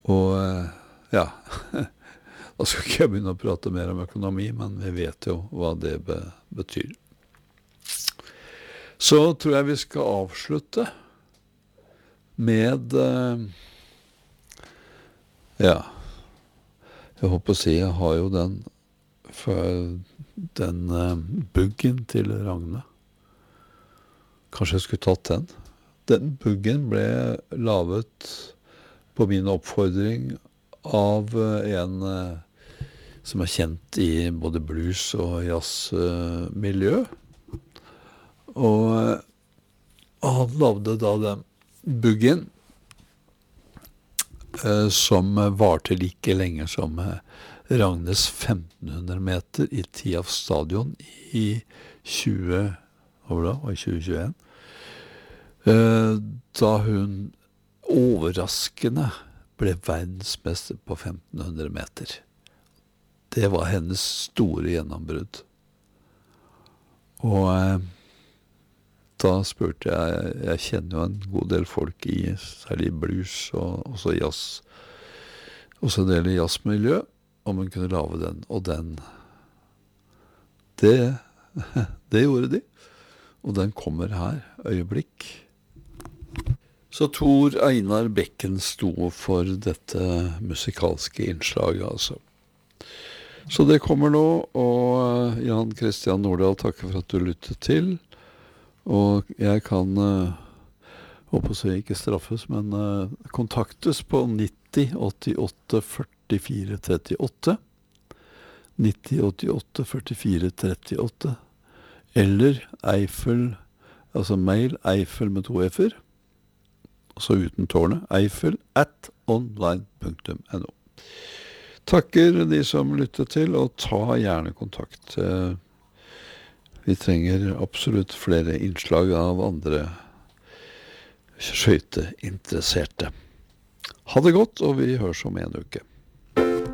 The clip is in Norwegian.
Og ja, da skal ikke jeg begynne å prate mer om økonomi, men vi vet jo hva det betyr. Så tror jeg vi skal avslutte med, ja, jeg håper å si, jeg har jo den buggen til Ragne. Kanskje jeg skulle tatt den. Den buggen ble lavet på min oppfordring av en som kjent i både blues og jazzmiljø. Og han lavde da den buggen som varte like lenge som Ragnes 1500 meter i Tiaf stadion i 2021. Da hun overraskende ble verdensmester på 1500 meter. Det var hennes store gjennombrudd. Og da spurte jeg kjenner jo en god del folk i særlig blues og også jazz, også en del i jazzmiljø, om hun kunne lave den. Og det gjorde de. Og den kommer her, øyeblikk. Så Tor Einar Bekken sto for dette musikalske innslaget, altså. Så det kommer nå, og Jan Christian Nordahl takker for at du lyttet til. Og jeg kan, håper så ikke straffes, men kontaktes på 90 88 44 38, 90 88 44 38, eller Eiffel, altså mail Eiffel med 2 f-er, så uten tårnet, eiffel@online.no. Takker de som lyttet til, og ta gjerne kontakt. Vi trenger absolutt flere innslag av andre skøyteinteresserte. Ha det godt, og vi høres om en uke.